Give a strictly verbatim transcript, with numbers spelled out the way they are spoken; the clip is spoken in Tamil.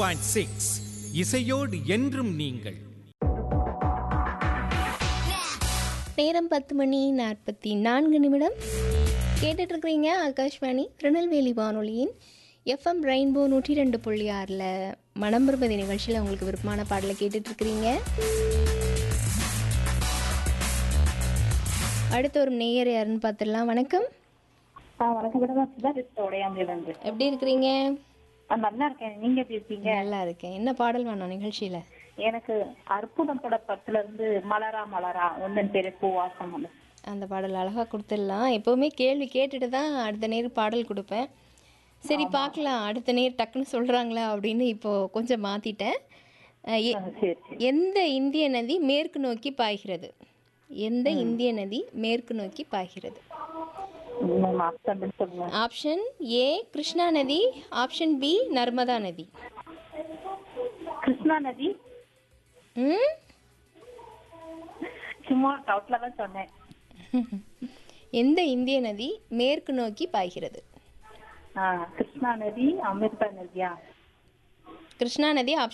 பாயிண்ட் சிக்ஸ் இசையோடு என்றும் நீங்கள். நேரம் பத்து மணி நாற்பத்தி நான்கு நிமிடம். கேட்டுட்டு இருக்கிறீங்க ஆகாஷ்வாணி திருநெல்வேலி வானொலியின் எஃப்எம் ரெயின்போ நூற்றி ரெண்டு புள்ளி ஆறில் மனம் விரும்புதி நிகழ்ச்சியில் உங்களுக்கு விருப்பமான பாடலை கேட்டுட்ருக்கிறீங்க. அடுத்த ஒரு நேயர் யாருன்னு பார்த்துடலாம். வணக்கம். எப்படி இருக்கிறீங்க? நல்லா இருக்கேன். நீங்க எப்படி இருக்கீங்க? நல்லா இருக்கேன். என்ன பாடல் வேணும் நிகழ்ச்சியில? எனக்கு அற்புதம் பட படத்துல இருந்து மலரா மலரா ஒன்னன் பேரு பூவாசம் அந்த பாடல் அழகா கொடுத்துடலாம். எப்பவுமே கேள்வி கேட்டுட்டு தான் அடுத்த நேரம் பாடல் கொடுப்பேன். சரி பார்க்கலாம் அடுத்த நேரம் டக்குன்னு சொல்றாங்களா அப்படின்னு இப்போ கொஞ்சம் மாத்திட்டேன். எந்த இந்திய நதி மேற்கு நோக்கி பாய்கிறது? எந்த இந்திய நதி மேற்கு நோக்கி பாய்கிறது? ஆப்ஷன் ஏ கிருஷ்ணா நதி, ஆப்ஷன் பி நர்மதா நதி. கிருஷ்ணா நதி. ம் சும்மா டவுட்ல தான் சொன்னேன். எந்த இந்திய நதி மேற்கு நோக்கி பாய்கிறது? கிருஷ்ணா நதி, அமிர்தா நதியா? கிருஷ்ணா நதி